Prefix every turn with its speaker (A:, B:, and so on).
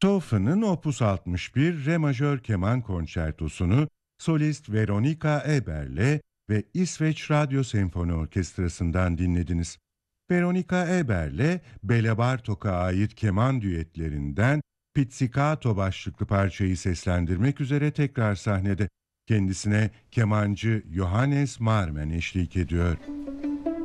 A: Beethoven'ın Opus 61 Re majör keman konçertosunu solist Veronika Eber'le ve İsveç Radyo Senfoni Orkestrası'ndan dinlediniz. Veronika Eber'le Bela Bartok'a ait keman düetlerinden Pizzicato başlıklı parçayı seslendirmek üzere tekrar sahnede. Kendisine kemancı Johannes Marmen eşlik ediyor.